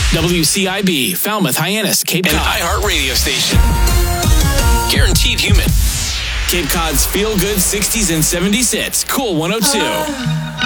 WCIB, Falmouth, Hyannis, Cape Cod. An iHeart radio station. Guaranteed human. Cape Cod's feel-good 60s and 70s hits. Cool 102.